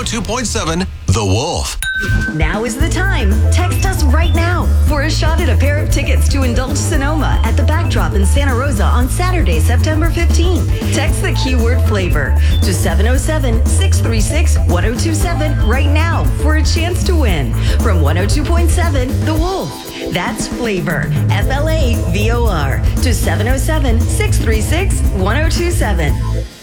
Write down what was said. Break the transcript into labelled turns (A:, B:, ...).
A: 102.7 The Wolf.
B: Now is the time. Text us right now for a shot at a pair of tickets to Indulge Sonoma at the Backdrop in Santa Rosa on Saturday, September 15. Text the keyword flavor to 707-636-1027 right now for a chance to win from 102.7 The Wolf. That's flavor, FLAVOR, to 707-636-1027.